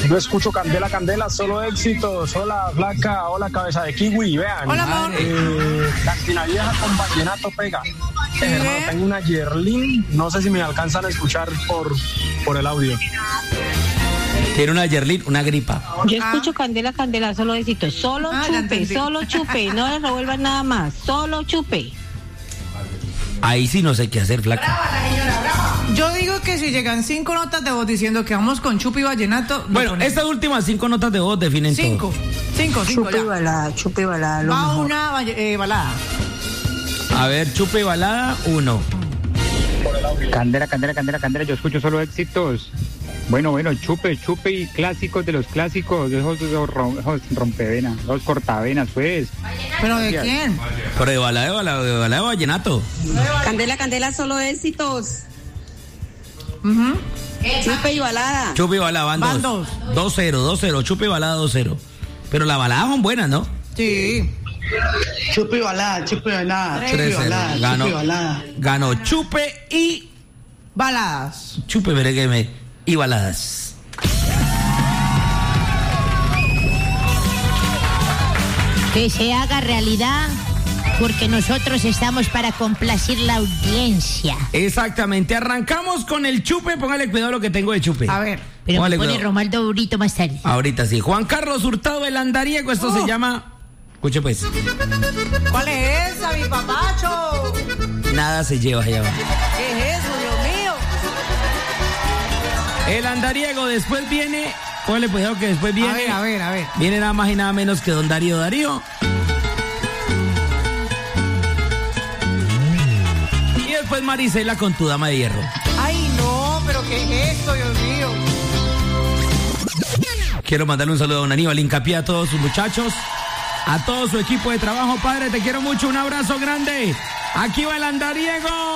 Yo escucho Candela, Candela, solo éxitos. Hola, flaca, hola, cabeza de kiwi, vean. Hola, amor. Cantina vieja con vallenato pega. Hermano, tengo una Yerlin, no sé si me alcanzan a escuchar por el audio. Tiene una Yerlin, una gripa. Yo escucho Candela, Candela, solo éxitos. Solo chupe, no le revuelvan nada más. Solo chupe. Ahí sí no sé qué hacer, flaca. Yo digo que si llegan 5 notas de voz diciendo que vamos con chupe y vallenato. Bueno, estas últimas 5 notas de voz definen todo. 5 Chupe y ya. balada, lo Va mejor. una balada. A ver, chupe y balada, 1. Candela, Candela, Candela, Candela, yo escucho solo éxitos. Bueno, chupe y clásicos de los clásicos, esos rompevenas, esos cortavenas, pues. ¿Pero de quién? Pero de balada, vallenato. Candela, Candela, solo éxitos. Chupe y balada. Chupe y balada, van 2. 2-0, chupe y balada 2-0. Pero las baladas son buenas, ¿no? Sí. Chupe y balada, chupe y balada, chupe y balada, chupe y balada. Ganó chupe y baladas. Chupe, beregueme y baladas. Que se haga realidad, porque nosotros estamos para complacir la audiencia. Exactamente, arrancamos con el chupe, póngale cuidado lo que tengo de chupe. A ver. Pero me pone Romaldo Burrito más tarde. Ahorita sí. Juan Carlos Hurtado el Andariego, esto se llama... Escuche pues. ¿Cuál es esa, mi papacho? Nada se lleva allá abajo. ¿Qué es eso, Dios mío? El Andariego, después viene... Póngale cuidado que después viene... A ver. Viene nada más y nada menos que don Darío. Y después Marisela con tu dama de hierro. Ay, no, pero ¿qué es esto, Dios mío? Quiero mandarle un saludo a don Aníbal Hincapié, a todos sus muchachos, a todo su equipo de trabajo. Padre, te quiero mucho, un abrazo grande. Aquí va el Andariego.